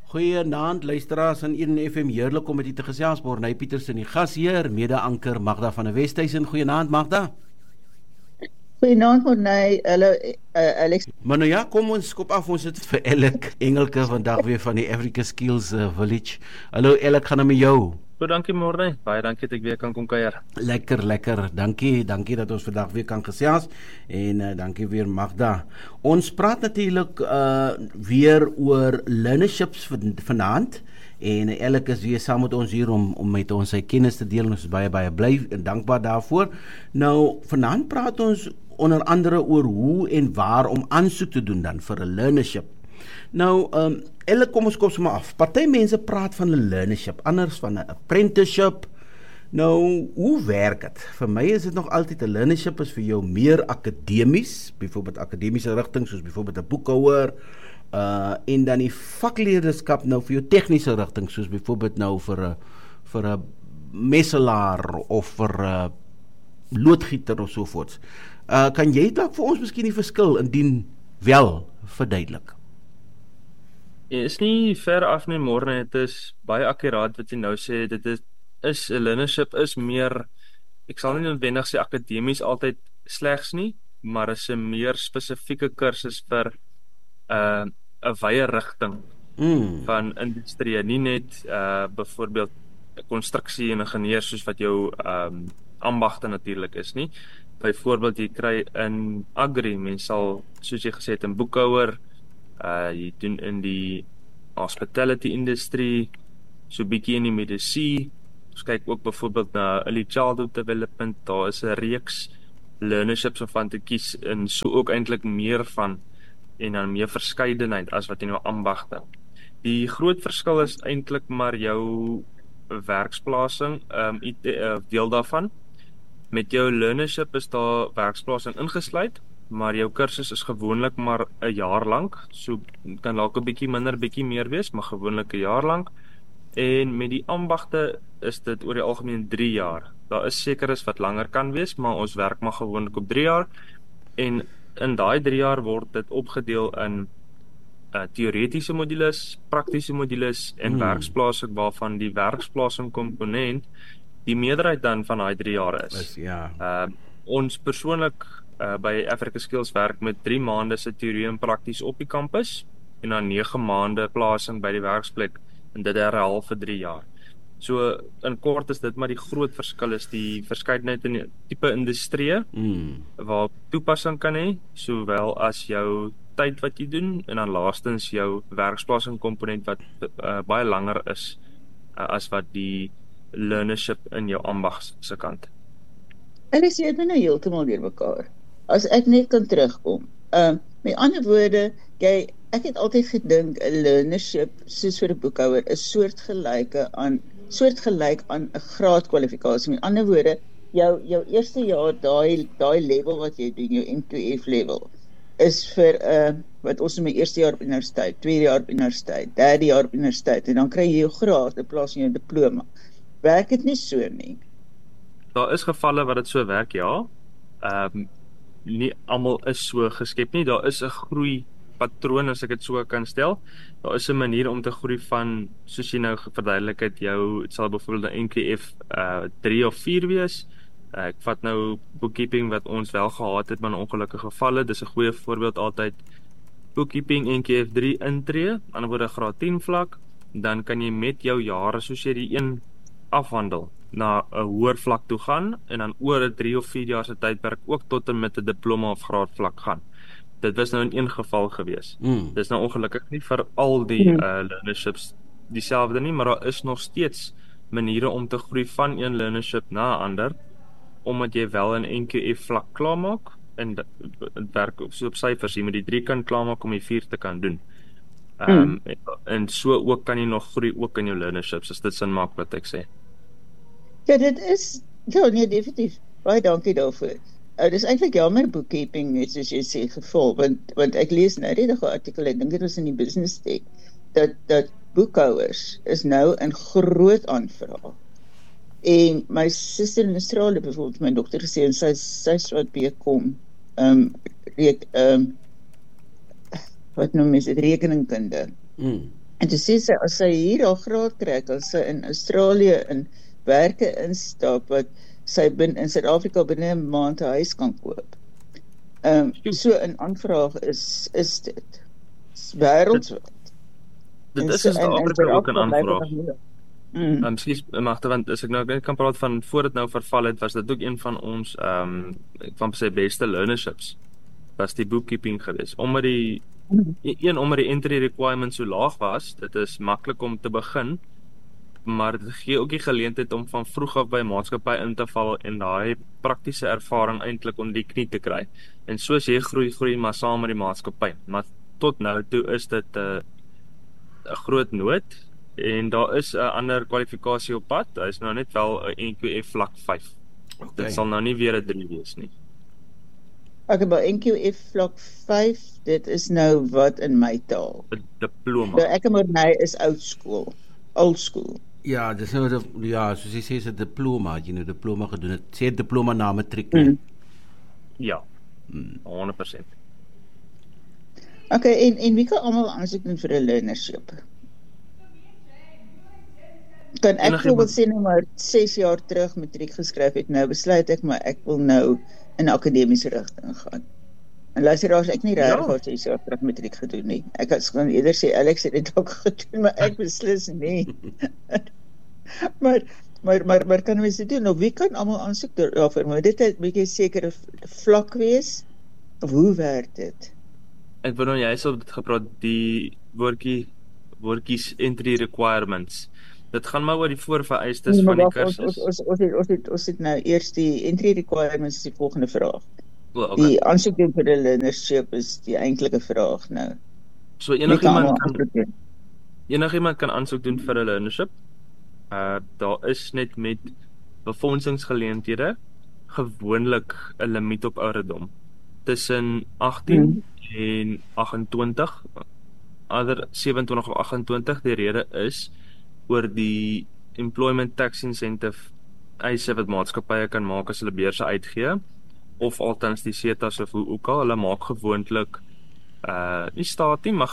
Goeienaand luisteraars aan Eden FM, heerlik om met u te gesels. Borney Pieterse, die gasheer, mede-anker Magda van der Westhuizen. Goeienaand Magda. Goeienaand Borney, hallo Alex. Maar nou ja, kom ons skop af, ons het vir Elk Engelke vandag weer van die Africa Skills Village. Hallo Elk, gaan met jou? Goed, dankie Morney, baie dankie dat ek weer kan kom kuier. Lekker, dankie dat ons vandag weer kan gesels en dankie weer Magda. Ons praat natuurlik weer oor learnerships vanaand en Elk is weer saam met ons hier om met ons sy kennis te deel en ons is baie bly en dankbaar daarvoor. Nou, vanaand praat ons onder andere oor hoe en waar om aansoek te doen dan vir 'n learnership. Nou, kom ons kom sommer af. Party mense praat van 'n learnership, anders van 'n apprenticeship. Nou, hoe werk dit? Vir my is dit nog altyd 'n learnership is vir jou meer akademies, byvoorbeeld akademiese rigting soos byvoorbeeld 'n boekhouer, en dan die vakleerderskap nou vir jou tegniese rigting soos byvoorbeeld nou vir 'n messelaar of vir 'n loodgieter of so voorts. Kan jy dalk vir ons miskien die verskil indien wel verduidelik? Is nie ver af nie Morne, het is baie akkuraat wat jy nou sê, dit is 'n learnership is meer, ek sal nie noodwendig sê akademies altyd slegs nie, maar is 'n meer spesifieke kursus vir 'n wye rigting van industrie, nie net byvoorbeeld konstruksie en ingenieur soos wat jou ambagte natuurlik is nie. Byvoorbeeld jy kry in agri, mens sal soos jy gesê het in boekhouer, jy doen in die hospitality industrie, so bietjie in die medisyne. Ons kyk ook byvoorbeeld na early childhood development, daar is 'n reeks learnerships om van te kies en so ook eintlik meer van en dan meer verskeidenheid as wat in jou ambagte. Die groot verskil is eintlik maar jou werksplasing, deel daarvan. Met jou learnership is daar werksplasing ingesluit, maar jou kursus is gewoonlik maar 'n jaar lank, so kan dalk 'n bietjie minder, bietjie meer wees, maar gewoonlik 'n jaar lank. En met die ambagte is dit oor die algemeen 3 jaar. Daar is sekeres wat langer kan wees, maar ons werk maar gewoonlik op 3 jaar. En in daai 3 jaar word dit opgedeel in teoretiese modules, praktiese modules en werksplasing, waarvan die werksplasing komponent die meerderheid dan van daai 3 jaar is. Ons persoonlik by Africa Skills werk met 3 maande se teorie en prakties op die kampus en dan 9 maande plasing by die werksplek en dit herhaal vir 3 jaar. So in kort is dit maar die groot verskil is die verskeidenheid in die tipe industrie waar toepassing kan hê, sowel as jou tyd wat jy doen en dan laastens jou werksplasing komponent wat baie langer is as wat die learnership in jou ambags se kant. En ek sê dit nou heeltemal deur mekaar. As ek net kan terugkom. Met ander woorde, ek het altyd gedink 'n learnership soos vir 'n boekhouer is soortgelyk aan 'n graadkwalifikasie. Met ander woorde, jou eerste jaar daai level wat jy doen, jou N2F level, is vir wat ons in my eerste jaar op universiteit, tweede jaar op universiteit, derde jaar op universiteit en dan kry jy jou graad in plaas van jou diploma. Werk dit nie so nie? Daar is gevalle wat dit so werk, ja. Nie almal is so geskep nie. Daar is 'n groei patroon, as ek dit so kan stel. Daar is 'n manier om te groei van, soos jy nou verduidelik het, het sal byvoorbeeld 'n NQF 3 of 4 wees. Ek vat nou bookkeeping wat ons wel gehad het, maar in ongelukkige gevalle, dis 'n goeie voorbeeld altyd. Bookkeeping NQF 3 intree, aan die ander woorde graad 10 vlak, dan kan jy met jou jare, soos jy die een afhandel, na 'n hoër vlak toe gaan en dan oor 'n 3 of 4 jaar se tydperk ook tot en met 'n diploma of graadvlak gaan. Dit was nou in een geval gewees. Dis nou ongelukkig nie vir al die learnerships dieselfde nie, maar daar is nog steeds maniere om te groei van een learnership na 'n ander, omdat jy wel 'n NQF vlak klaarmaak en dit werk so op syfers, jy moet die 3 kan klaarmaak om die 4 te kan doen. En so ook kan jy nog groei ook in jou learnerships, as dit sin maak wat ek sê. Ja, dit is, nee, definitief. Baie dankie daarvoor. Dis eintlik jammer bookkeeping net soos jy sê geval, want ek lees nou net 'n artikel, ek dink dit was in die Business Tech, dat boekhouers is nou in groot aanvraag. En my suster in Australië byvoorbeeld, my dokter gesê, en sy wat bekom, wat noem mens dit, rekeningkunde. En toe sê sy, as sy hier al graad kry, kan sy in Australië in werke instap wat sy in Suid-Afrika binne 'n maand 'n huis kan koop. So 'n aanvraag is dit. Dis wêreldwyd. Dit is in Suid-Afrika ook 'n aanvraag. Skielik Magda, want as ek nou net kan praat van voor dit nou verval het, was dit ook een van ons ek van sy beste learnerships. Was die bookkeeping geweest. Omdat die entry requirements so laag was, dit is maklik om te begin, maar dit gee ook die geleentheid om van vroeg af by maatskappy in te val en daai praktiese ervaring eintlik onder die knie te kry. En soos jy groei maar saam met die maatskappy. Maar tot nou toe is dit 'n groot nood en daar is 'n ander kwalifikasie op pad. Hy is nou net wel 'n NQF vlak 5. Okay. Dit sal nou nie weer 'n 3 wees nie. Okay, maar NQF vlak 5, dit is nou wat in my taal. 'n diploma. Nou ek maar my is old school. Ja, dis nou soos jy sê, is 'n diploma, jy nou diploma gedoen het. Sê diploma na matriek nie. Ja. 100%. Okay, en wie kan almal aansoek doen vir 'n learnership? Kan ek bijvoorbeeld sê nou maar 6 jaar terug matriek geskryf het, nou besluit ek maar ek wil nou in 'n akademiese rigting gaan. En luisteraars, ek nie regtig al 6 jaar terug matriek gedoen nie. Ek kan eerder sê Alex het dit ook gedoen, maar ek beslis nie. maar kan mens dit doen? Nou wie kan almal aansoek daarvoor? Maar dit het 'n bietjie sekere vlak wees of hoe werk dit? Ek wou nou jy's op dit gepraat, die woordjies entry requirements. Dit gaan maar oor die voorvereistes van die kursus. Ons het nou eers die entry requirements is die volgende vraag. Okay. Die aansoek doen vir 'n learnership is die eintlike vraag nou. So enigiemand kan aansoek doen vir 'n learnership. Daar is net met befondsingsgeleenthede gewoonlik 'n limiet op ouderdom. Tussen 18 en 28, ander 27 of 28, die rede is oor die employment tax incentive eise wat maatskappye kan maak as hulle beurse uitgee, of althans die SETAs of hoe ook al, hulle maak gewoonlik nie staat nie, maar